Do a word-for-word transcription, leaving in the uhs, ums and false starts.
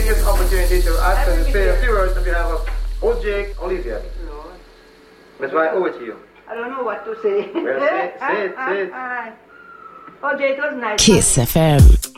this opportunity to ask and say a few words on behalf of O J Olivia. No. That's why I owe it to you. I don't know what to say. Well, say, say it, say it. O J, it was nice. Kiss F M.